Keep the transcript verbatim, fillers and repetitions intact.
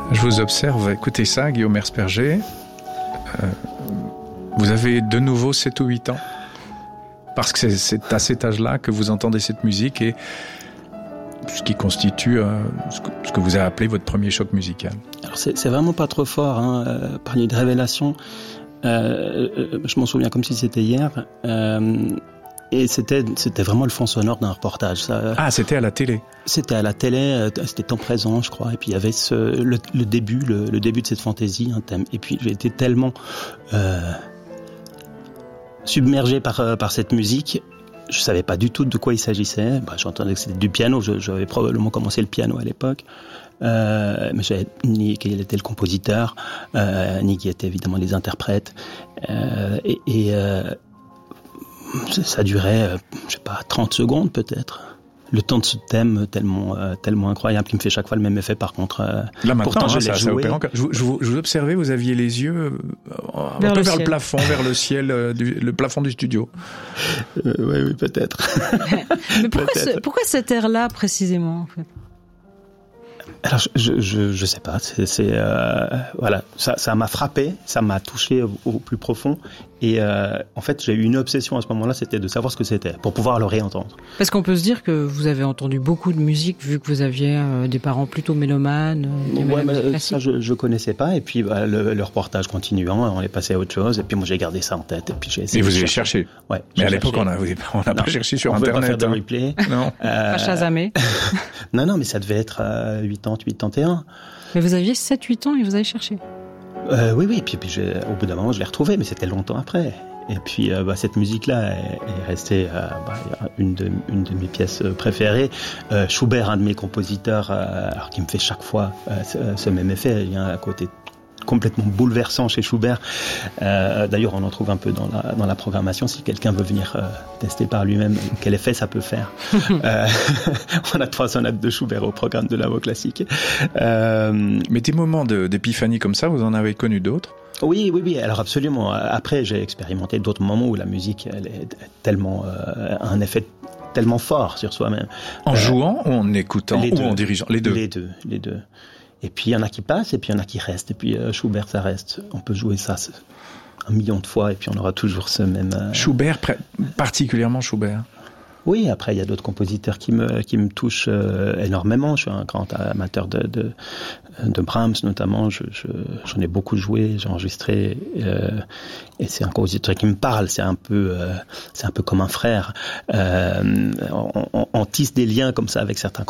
Je vous observe, écoutez ça, Guillaume Herzberger. Euh, vous avez de nouveau sept ou huit ans. Parce que c'est, c'est à cet âge-là que vous entendez cette musique et ce qui constitue euh, ce, que, ce que vous avez appelé votre premier choc musical. Alors c'est, c'est vraiment pas trop fort, hein, euh, parler de révélation. Euh, euh, je m'en souviens comme si c'était hier. Euh, et c'était, c'était vraiment le fond sonore d'un reportage. Ça, ah, c'était à la télé. C'était à la télé, euh, c'était temps présent, je crois. Et puis il y avait ce, le, le début, le, le début de cette fantaisie, un thème. Et puis j'ai été tellement euh, submergé par par cette musique. Je savais pas du tout de quoi il s'agissait. Bah, j'entendais que c'était du piano. Je, j'avais probablement commencé le piano à l'époque, euh, mais je savais ni qui était le compositeur, euh, ni qui étaient évidemment les interprètes. Euh, et et euh, ça durait, euh, je sais pas, trente secondes peut-être. Le temps de ce thème tellement euh, tellement incroyable qui me fait chaque fois le même effet. Par contre, euh, là maintenant, pourtant hein, je l'ai ça, joué. Ça je, je, vous, je vous observais, vous aviez les yeux un vers peu le vers ciel. Le plafond, vers le ciel, euh, du, le plafond du studio. Euh, oui, oui, peut-être. Mais pourquoi, peut-être. Ce, pourquoi cet air-là précisément en fait? Alors je je je sais pas, c'est, c'est euh, voilà, ça ça m'a frappé, ça m'a touché au, au plus profond et euh, en fait j'ai eu une obsession à ce moment-là, c'était de savoir ce que c'était pour pouvoir le réentendre. Parce qu'on peut se dire que vous avez entendu beaucoup de musique vu que vous aviez euh, des parents plutôt mélomanes. Euh, ouais, mais ça je je connaissais pas et puis bah, le, le reportage continuant, on est passé à autre chose et puis moi j'ai gardé ça en tête et puis j'ai essayé. Et vous avez cherché. Ouais. Mais à l'époque on a on n'a pas cherché sur on internet. On pouvait pas faire hein. de replay. Non. Euh, pas chasamé. non non mais ça devait être euh, quatre-vingt-dix, quatre-vingt-onze. Mais vous aviez sept huit ans et vous avez cherché. Euh, oui, oui, puis, puis j'ai, au bout d'un moment, je l'ai retrouvé, mais c'était longtemps après. Et puis, euh, bah, cette musique-là est, est restée euh, bah, une, de, une de mes pièces préférées. Euh, Schubert, un de mes compositeurs, euh, alors qui me fait chaque fois euh, ce, ce même effet, il y a un côté complètement bouleversant chez Schubert. Euh, d'ailleurs, on en trouve un peu dans la, dans la programmation. Si quelqu'un veut venir euh, tester par lui-même quel effet ça peut faire. euh, on a trois sonates de Schubert au programme de la voix classique. Euh, Mais des moments de, d'épiphanie comme ça, vous en avez connu d'autres ? Oui, oui, oui. Alors absolument. Après, j'ai expérimenté d'autres moments où la musique, elle est tellement euh, un effet tellement fort sur soi-même. En euh, jouant ou en écoutant ou deux. en dirigeant ? Les deux. Les deux, les deux. Et puis il y en a qui passent, et puis il y en a qui restent. Et puis euh, Schubert, ça reste. On peut jouer ça un million de fois, et puis on aura toujours ce même. Euh... Schubert, particulièrement Schubert. Oui, après il y a d'autres compositeurs qui me qui me touchent euh, énormément. Je suis un grand amateur de de, de Brahms notamment. Je, je j'en ai beaucoup joué, j'ai enregistré, euh, et c'est un compositeur qui me parle. C'est un peu euh, c'est un peu comme un frère. Euh, on, on, on tisse des liens comme ça avec certains